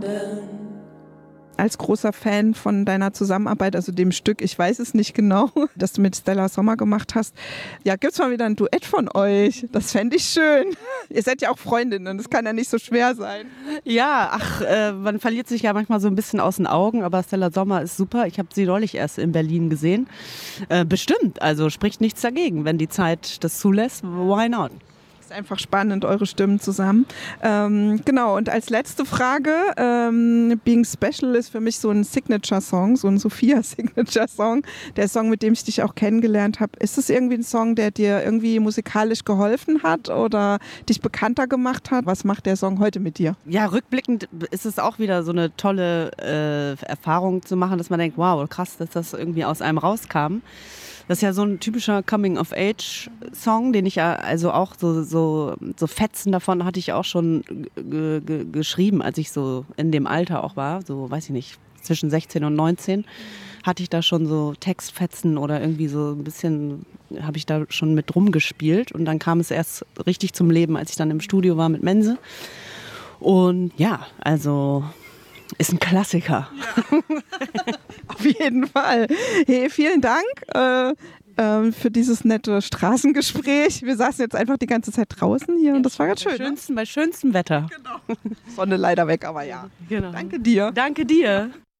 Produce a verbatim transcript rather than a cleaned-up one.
Als großer Fan von deiner Zusammenarbeit, also dem Stück, ich weiß es nicht genau, das du mit Stella Sommer gemacht hast, ja, gibt's mal wieder ein Duett von euch. Das fände ich schön. Ihr seid ja auch Freundinnen, das kann ja nicht so schwer sein. Ja, ach, äh, man verliert sich ja manchmal so ein bisschen aus den Augen, aber Stella Sommer ist super. Ich habe sie neulich erst in Berlin gesehen. Äh, bestimmt, also spricht nichts dagegen. Wenn die Zeit das zulässt, why not? Einfach spannend, eure Stimmen zusammen. Ähm, genau, und als letzte Frage, ähm, Being Special ist für mich so ein Signature-Song, so ein Sophia-Signature-Song, der Song, mit dem ich dich auch kennengelernt habe. Ist es irgendwie ein Song, der dir irgendwie musikalisch geholfen hat oder dich bekannter gemacht hat? Was macht der Song heute mit dir? Ja, rückblickend ist es auch wieder so eine tolle äh, Erfahrung zu machen, dass man denkt, wow, krass, dass das irgendwie aus einem rauskam. Das ist ja so ein typischer Coming-of-Age-Song, den ich ja also auch so, so, so Fetzen davon hatte ich auch schon g- g- geschrieben, als ich so in dem Alter auch war, so weiß ich nicht, zwischen sechzehn und neunzehn, hatte ich da schon so Textfetzen oder irgendwie so ein bisschen, habe ich da schon mit rumgespielt und dann kam es erst richtig zum Leben, als ich dann im Studio war mit Mense. Und ja, also ist ein Klassiker. Ja. Auf jeden Fall. Hey, vielen Dank äh, äh, für dieses nette Straßengespräch. Wir saßen jetzt einfach die ganze Zeit draußen hier und das war ganz schön. Bei schönstem, bei schönstem Wetter. Genau. Sonne leider weg, aber ja. Genau. Danke dir. Danke dir.